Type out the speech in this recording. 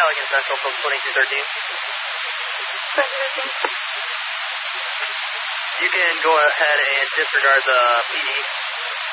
Allegan Central, from 2213. You can go ahead and disregard the PD.